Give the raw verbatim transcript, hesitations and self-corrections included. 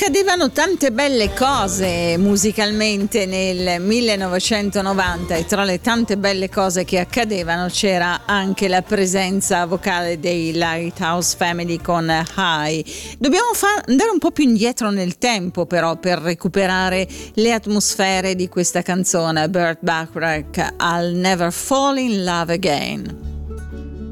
accadevano tante belle cose musicalmente nel millenovecentonovanta e tra le tante belle cose che accadevano c'era anche la presenza vocale dei Lighthouse Family con High. Dobbiamo fa- andare un po' più indietro nel tempo però per recuperare le atmosfere di questa canzone. Burt Bacharach, I'll Never Fall in Love Again.